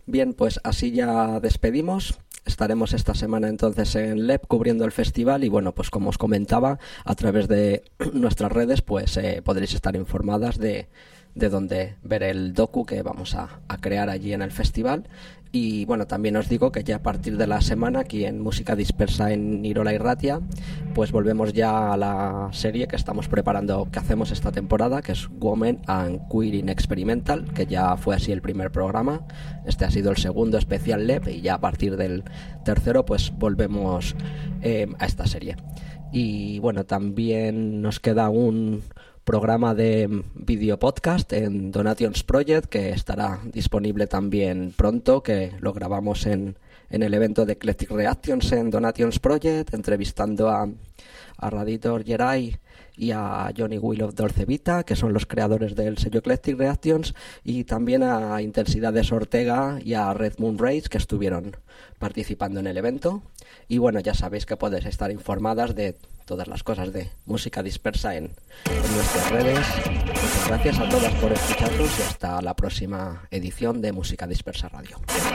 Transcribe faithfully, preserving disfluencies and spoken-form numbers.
Bien, pues así ya despedimos. Estaremos esta semana entonces en L E P cubriendo el festival y bueno, pues como os comentaba, a través de nuestras redes pues eh, podréis estar informadas de, de dónde ver el docu que vamos a, a crear allí en el festival. Y bueno, también os digo que ya a partir de la semana aquí en Música Dispersa en Irola y Ratia, pues volvemos ya a la serie que estamos preparando, que hacemos esta temporada, que es Women and Queering Experimental, que ya fue así el primer programa. Este ha sido el segundo especial L E P y ya a partir del tercero pues volvemos eh, a esta serie. Y bueno, también nos queda un programa de video podcast en Donations Project que estará disponible también pronto, que lo grabamos en, en el evento de Eclectic Reactions en Donations Project, entrevistando a, a Raditor Geray y a Johnny Will of Dolce Vita, que son los creadores del sello Eclectic Reactions, y también a Intensidades Ortega y a Red Moon Rays, que estuvieron participando en el evento. Y bueno, ya sabéis que podéis estar informadas de todas las cosas de Música Dispersa en, en nuestras redes. Muchas gracias a todas por escucharnos y hasta la próxima edición de Música Dispersa Radio.